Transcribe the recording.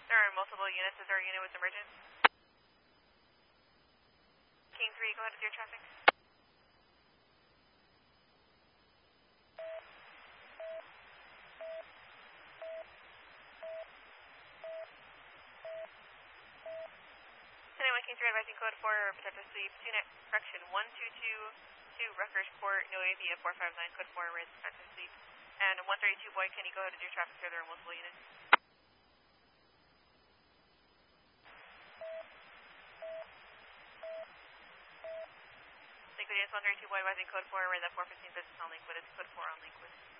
There are multiple units. Is our unit was emergent? King 3, go ahead with your traffic. King 3 advising code 4, protective sweep, correction 1222, Rutgers Court, no AV at 459, code 4, red protective sweep. And 132 boy, can you go ahead and do traffic here? There are multiple units. Liquid units 132 boy, advising code 4, red at 415 business on Liquid, it's code 4 on Liquid.